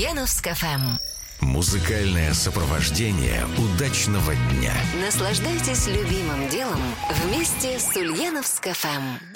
Ульяновск ФМ. Музыкальное сопровождение удачного дня. Наслаждайтесь любимым делом вместе с Ульяновск ФМ.